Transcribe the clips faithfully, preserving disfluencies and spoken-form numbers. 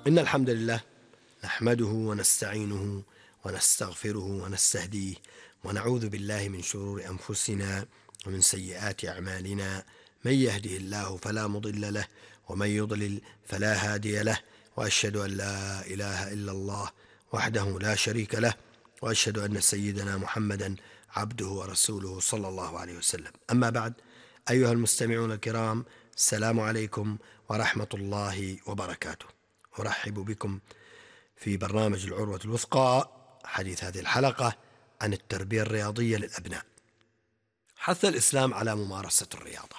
إن الحمد لله نحمده ونستعينه ونستغفره ونستهديه ونعوذ بالله من شرور أنفسنا ومن سيئات أعمالنا. من يهده الله فلا مضل له ومن يضلل فلا هادي له، وأشهد أن لا إله إلا الله وحده لا شريك له، وأشهد أن سيدنا محمدا عبده ورسوله صلى الله عليه وسلم. أما بعد، أيها المستمعون الكرام، السلام عليكم ورحمة الله وبركاته. أرحب بكم في برنامج العروة الوثقى، حديث هذه الحلقة عن التربية الرياضية للأبناء. حث الإسلام على ممارسة الرياضة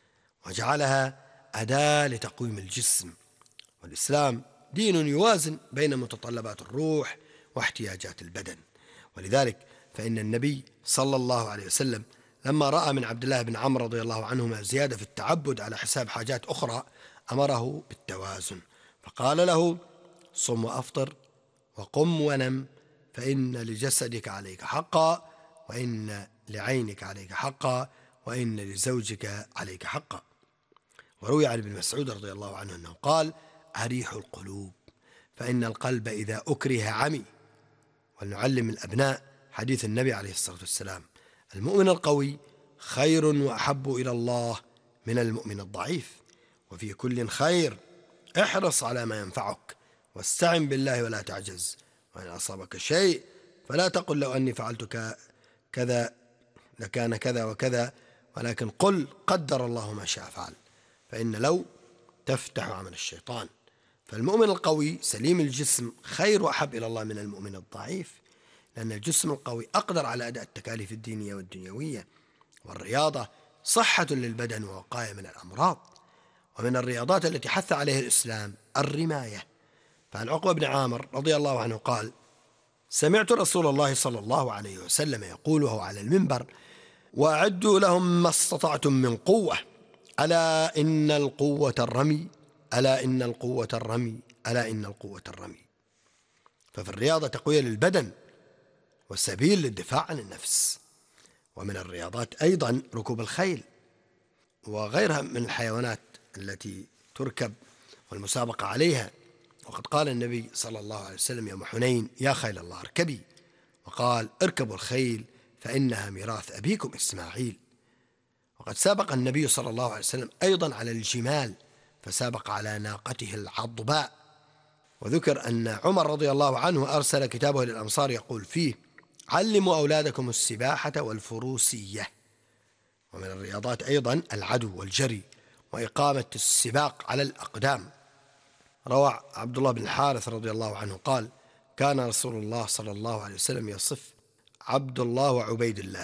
وجعلها أداة لتقويم الجسم، والإسلام دين يوازن بين متطلبات الروح واحتياجات البدن. ولذلك فإن النبي صلى الله عليه وسلم لما رأى من عبد الله بن عمرو رضي الله عنهما زيادة في التعبد على حساب حاجات أخرى أمره بالتوازن، فقال له: صم وأفطر وقم ونم، فإن لجسدك عليك حقا، وإن لعينك عليك حقا، وإن لزوجك عليك حقا. وروي عن ابن مسعود رضي الله عنه أنه قال: أريح القلوب، فإن القلب إذا أكره عمي. ولنعلم الأبناء حديث النبي عليه الصلاة والسلام: المؤمن القوي خير وأحب إلى الله من المؤمن الضعيف، وفي كل خير، احرص على ما ينفعك واستعن بالله ولا تعجز، وإن أصابك شيء فلا تقل لو أني فعلت كذا لكان كذا وكذا، ولكن قل قدر الله ما شاء فعل، فإن لو تفتح عمل الشيطان. فالمؤمن القوي سليم الجسم خير وأحب إلى الله من المؤمن الضعيف، لأن الجسم القوي أقدر على أداء التكاليف الدينية والدنيوية. والرياضة صحة للبدن ووقاية من الأمراض. ومن الرياضات التي حث عليها الإسلام الرماية. فعن عقبة بن عامر رضي الله عنه قال: سمعت رسول الله صلى الله عليه وسلم يقول وهو على المنبر: وأعدوا لهم ما استطعتم من قوة، ألا إن القوة الرمي، ألا إن القوة الرمي، ألا إن القوة الرمي. ففي الرياضة تقوية للبدن وسبيل للدفاع عن النفس. ومن الرياضات أيضا ركوب الخيل وغيرها من الحيوانات التي تركب والمسابقة عليها. وقد قال النبي صلى الله عليه وسلم يوم حنين: يا خيل الله اركبي، وقال: اركبوا الخيل فإنها ميراث أبيكم إسماعيل. وقد سابق النبي صلى الله عليه وسلم أيضا على الجمال، فسابق على ناقته العضباء. وذكر أن عمر رضي الله عنه أرسل كتابه للأمصار يقول فيه: علموا أولادكم السباحة والفروسية. ومن الرياضات أيضا العدو والجري وإقامة السباق على الأقدام. روى عبد الله بن الحارث رضي الله عنه قال: كان رسول الله صلى الله عليه وسلم يصف عبد الله وعبيد الله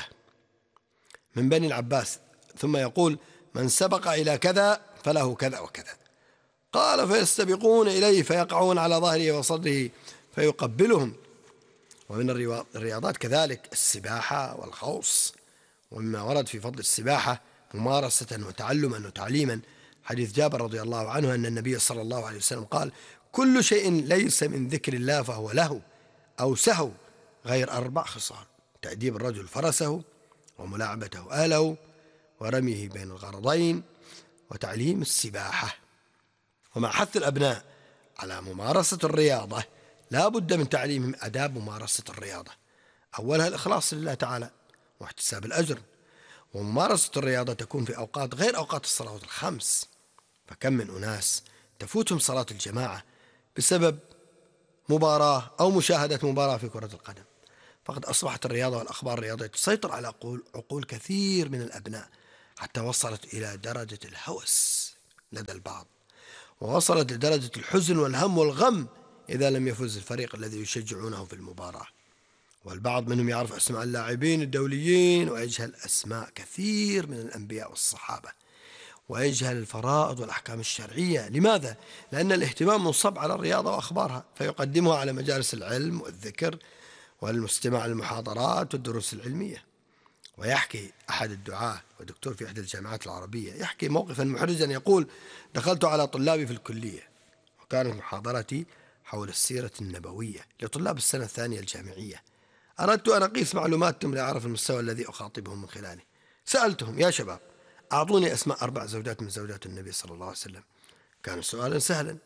من بني العباس، ثم يقول: من سبق إلى كذا فله كذا وكذا. قال: فيستبقون إليه فيقعون على ظهره وصدره فيقبلهم. ومن الرياضات كذلك السباحة والغوص. ومما ورد في فضل السباحة ممارسة وتعلما وتعليما حديث جابر رضي الله عنه أن النبي صلى الله عليه وسلم قال: كل شيء ليس من ذكر الله فهو له أو سهو، غير أربع خصال: تأديب الرجل فرسه، وملاعبته أهله، ورميه بين الغرضين، وتعليم السباحة. ومع حث الأبناء على ممارسة الرياضة لا بد من تعليمهم آداب ممارسة الرياضة، أولها الإخلاص لله تعالى واحتساب الأجر. وممارسة الرياضة تكون في أوقات غير أوقات الصلوات الخمس، فكم من أناس تفوتهم صلاة الجماعة بسبب مباراة أو مشاهدة مباراة في كرة القدم. فقد أصبحت الرياضة والأخبار الرياضية تسيطر على عقول عقول كثير من الأبناء، حتى وصلت إلى درجة الهوس لدى البعض، ووصلت لدرجة الحزن والهم والغم إذا لم يفوز الفريق الذي يشجعونه في المباراة. والبعض منهم يعرف أسماء اللاعبين الدوليين ويجهل أسماء كثير من الأنبياء والصحابة، ويجهل الفرائض والأحكام الشرعية. لماذا؟ لأن الاهتمام منصب على الرياضة وأخبارها، فيقدمها على مجالس العلم والذكر والمستمع للمحاضرات والدروس العلمية. ويحكي أحد الدعاة ودكتور في إحدى الجامعات العربية يحكي موقفا محرجا يقول: دخلت على طلابي في الكلية وكانت محاضرتي حول السيرة النبوية لطلاب السنة الثانية الجامعية. أردت أن أقيس معلوماتهم لأعرف المستوى الذي أخاطبهم من خلاله. سألتهم: يا شباب، أعطوني أسماء أربع زوجات من زوجات النبي صلى الله عليه وسلم. كان سؤالا سهلا،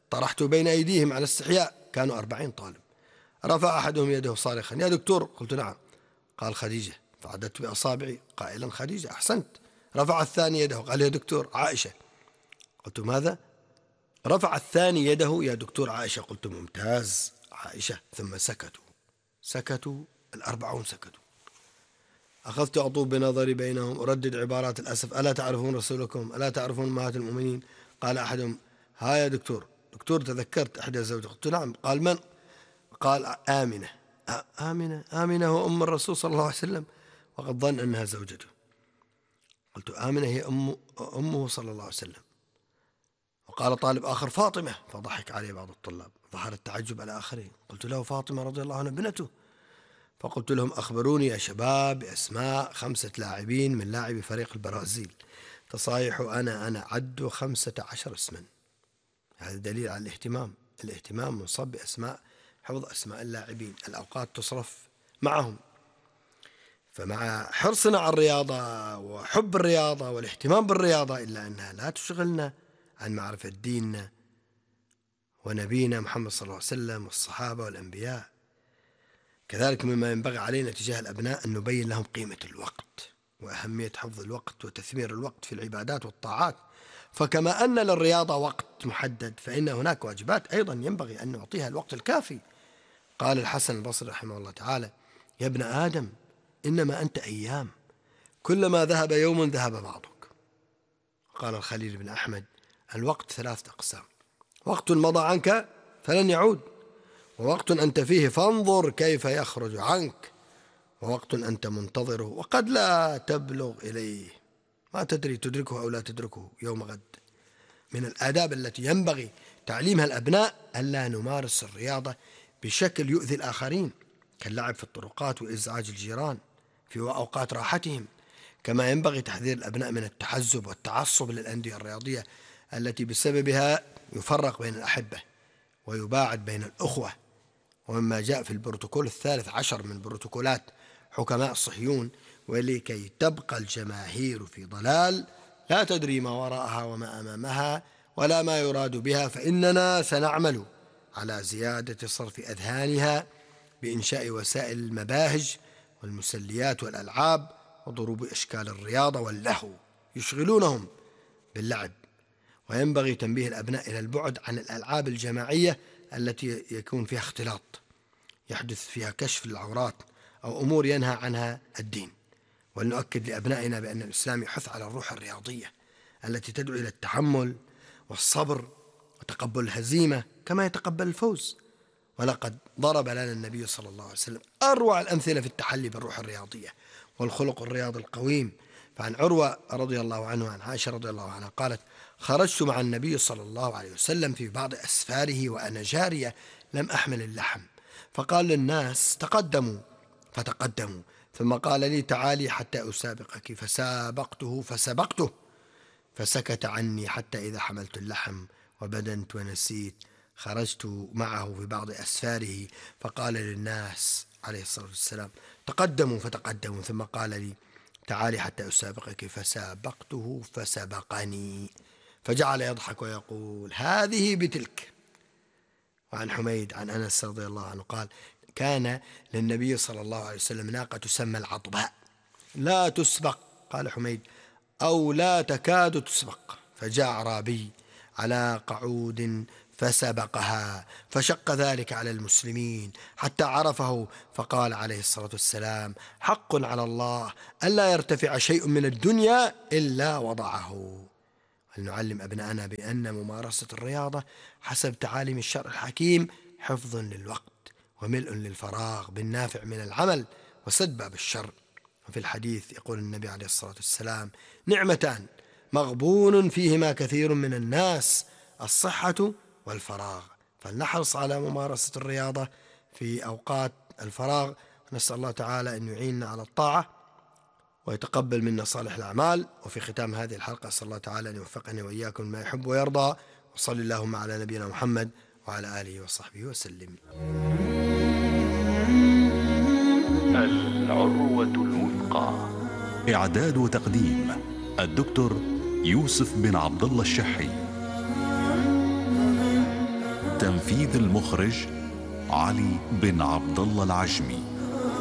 طرحت بين أيديهم على استحياء، كانوا أربعين طالب. رفع أحدهم يده صارخا: يا دكتور. قلت: نعم. قال: خديجة. فعددت بأصابعي قائلا: خديجة، أحسنت. رفع الثاني يده قال: يا دكتور. عائشة. قلت: ماذا؟ رفع الثاني يده: يا دكتور عائشة. قلت: ممتاز، عائشة. ثم سكتوا سكتوا الأربعون سكتوا. أخذت أطوب بنظري بينهم أردد عبارات الأسف: ألا تعرفون رسولكم؟ ألا تعرفون أمهات المؤمنين؟ قال أحدهم: ها يا دكتور. دكتور، تذكرت إحدى زوجته. قلت: نعم. قال: من؟ قال: آمنة. آمنة آمنة هو أم الرسول صلى الله عليه وسلم، وقد ظن أنها زوجته. قلت: آمنة هي أم أمه صلى الله عليه وسلم. وقال طالب آخر: فاطمة. فضحك عليه بعض الطلاب، ظهر التعجب على آخرين. قلت له: فاطمة رضي الله عنها ابنته. فقلت لهم: أخبروني يا شباب بأسماء خمسة لاعبين من لاعبي فريق البرازيل. تصايحوا أنا أنا عدوا خمسة عشر اسما. هذا دليل على الاهتمام الاهتمام منصب بأسماء، حفظ أسماء اللاعبين. الأوقات تصرف معهم. فمع حرصنا على الرياضة وحب الرياضة والاهتمام بالرياضة، إلا أنها لا تشغلنا عن معرفة ديننا ونبينا محمد صلى الله عليه وسلم والصحابة والأنبياء. كذلك مما ينبغي علينا تجاه الأبناء أن نبين لهم قيمة الوقت وأهمية حفظ الوقت وتثمير الوقت في العبادات والطاعات. فكما أن للرياضة وقت محدد، فإن هناك واجبات أيضا ينبغي أن نعطيها الوقت الكافي. قال الحسن البصري رحمه الله تعالى: يا ابن آدم، إنما أنت أيام، كلما ذهب يوم ذهب بعضك. قال الخليل بن أحمد: الوقت ثلاثة أقسام: وقت مضى عنك فلن يعود، ووقت أنت فيه فانظر كيف يخرج عنك، ووقت أنت منتظره وقد لا تبلغ إليه، ما تدري تدركه أو لا تدركه يوم غد. من الآداب التي ينبغي تعليمها الأبناء ألا نمارس الرياضة بشكل يؤذي الآخرين، كاللعب في الطرقات وإزعاج الجيران في أوقات راحتهم. كما ينبغي تحذير الأبناء من التحزب والتعصب للأندية الرياضية التي بسببها يفرق بين الأحبة ويباعد بين الأخوة. ومما جاء في البروتوكول الثالث عشر من بروتوكولات حكماء الصهيون: ولكي تبقى الجماهير في ضلال لا تدري ما وراءها وما أمامها ولا ما يراد بها، فإننا سنعمل على زيادة صرف أذهانها بإنشاء وسائل المباهج والمسليات والألعاب وضروب أشكال الرياضة واللهو يشغلونهم باللعب. وينبغي تنبيه الأبناء إلى البعد عن الألعاب الجماعية التي يكون فيها اختلاط يحدث فيها كشف العورات أو أمور ينهى عنها الدين. ولنؤكد لأبنائنا بأن الإسلام يحث على الروح الرياضية التي تدعو إلى التحمل والصبر وتقبل الهزيمة كما يتقبل الفوز. ولقد ضرب لنا النبي صلى الله عليه وسلم أروع الأمثلة في التحلي بالروح الرياضية والخلق الرياضي القويم. فعن عروة رضي الله عنه وعن عائشة رضي الله عنها قالت: خرجت مع النبي صلى الله عليه وسلم في بعض أسفاره وأنا جارية لم أحمل اللحم، فقال للناس: تقدموا، فتقدموا، ثم قال لي: تعالي حتى أسابقك، فسابقته فسبقته، فسكت عني حتى إذا حملت اللحم وبدنت ونسيت خرجت معه في بعض أسفاره فقال للناس عليه الصلاة والسلام: تقدموا، فتقدموا، ثم قال لي: تعالي حتى أسابقك، فسابقته فسبقني، فجعل يضحك ويقول: هذه بتلك. وعن حميد عن أنس رضي الله عنه قال: كان للنبي صلى الله عليه وسلم ناقة تسمى العطباء لا تسبق، قال حميد، أو لا تكاد تسبق، فجاء أعرابي على قعود فسبقها، فشق ذلك على المسلمين حتى عرفه، فقال عليه الصلاة والسلام: حق على الله ألا يرتفع شيء من الدنيا إلا وضعه. ولنعلم أبناءنا بأن ممارسة الرياضة حسب تعاليم الشرع الحكيم حفظ للوقت وملء للفراغ بالنافع من العمل وسد باب الشر. وفي الحديث يقول النبي عليه الصلاة والسلام: نعمتان مغبون فيهما كثير من الناس، الصحة والفراغ. فلنحرص على ممارسة الرياضة في أوقات الفراغ، ونسأل الله تعالى أن يعيننا على الطاعة ويتقبل منا صالح الأعمال. وفي ختام هذه الحلقة أسأل الله تعالى أن يوفقني وإياكم ما يحب ويرضى، وصلى اللهم على نبينا محمد وعلى آله وصحبه وسلم. العروة الوثقى. إعداد وتقديم الدكتور يوسف بن عبد الله الشحي. تنفيذ المخرج علي بن عبد الله العجمي.